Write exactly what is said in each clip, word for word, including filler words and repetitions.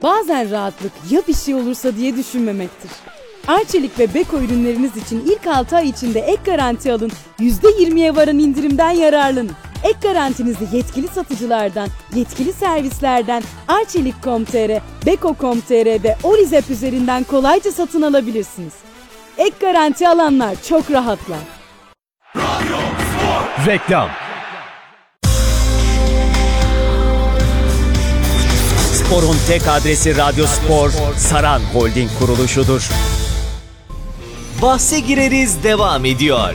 Bazen rahatlık ya bir şey olursa diye düşünmemektir. Arçelik ve Beko ürünleriniz için ilk altı ay içinde ek garanti alın, yüzde yirmiye varan indirimden yararlanın. Ek garantinizi yetkili satıcılardan, yetkili servislerden arçelik nokta com nokta tr, beko nokta com nokta tr ve Orizep üzerinden kolayca satın alabilirsiniz. Ek garanti alanlar çok rahatlar. Radyo Spor. Reklam. Spor'un tek adresi Radyo Spor, Saran Holding kuruluşudur. Bahse gireriz devam ediyor.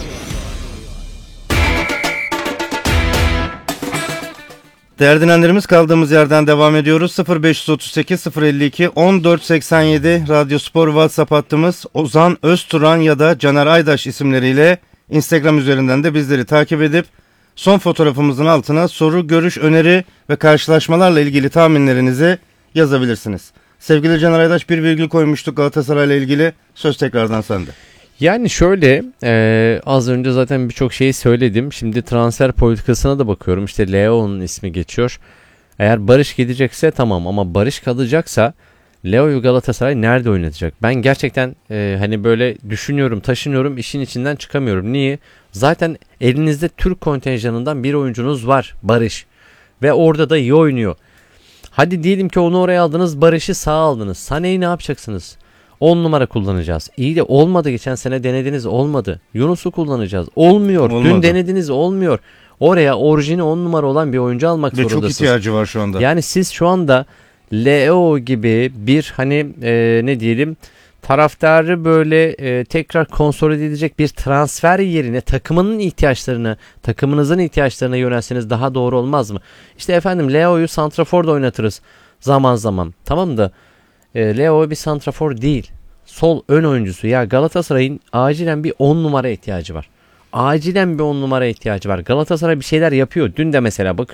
Değerli dinleyenlerimiz, kaldığımız yerden devam ediyoruz. sıfır beş otuz sekiz sıfır elli iki on dört seksen yedi Radyo Spor WhatsApp hattımız. Ozan Özturan ya da Caner Aydaş isimleriyle Instagram üzerinden de bizleri takip edip son fotoğrafımızın altına soru, görüş, öneri ve karşılaşmalarla ilgili tahminlerinizi yazabilirsiniz. Sevgili Caner Aydaş, bir virgül koymuştuk Galatasaray'la ilgili. Söz tekrardan sende. Yani şöyle e, az önce zaten birçok şeyi söyledim. Şimdi transfer politikasına da bakıyorum. İşte Leo'nun ismi geçiyor. Eğer Barış gidecekse tamam, ama Barış kalacaksa Leo'yu Galatasaray nerede oynatacak? Ben gerçekten e, hani böyle düşünüyorum, taşınıyorum, işin içinden çıkamıyorum. Niye? Zaten elinizde Türk kontenjanından bir oyuncunuz var, Barış. Ve orada da iyi oynuyor. Hadi diyelim ki onu oraya aldınız, Barış'ı sağa aldınız. Sané'yi ne yapacaksınız? on numara kullanacağız. İyi de olmadı, geçen sene denediniz, olmadı. Yunus'u kullanacağız. Olmuyor. Olmadı. Dün denediniz, olmuyor. Oraya orijini on numara olan bir oyuncu almak Ve zorundasınız. çok ihtiyacı var şu anda. Yani siz şu anda Leo gibi bir hani e, ne diyelim taraftarı böyle e, tekrar konsolide edecek bir transfer yerine takımının ihtiyaçlarını, takımınızın ihtiyaçlarına yönelseniz daha doğru olmaz mı? İşte efendim Leo'yu santraforda oynatırız zaman zaman. Tamam da e, Leo bir santrafor değil. Sol ön oyuncusu. Ya Galatasaray'ın acilen bir on numara ihtiyacı var. Acilen bir on numara ihtiyacı var. Galatasaray bir şeyler yapıyor. Dün de mesela bakın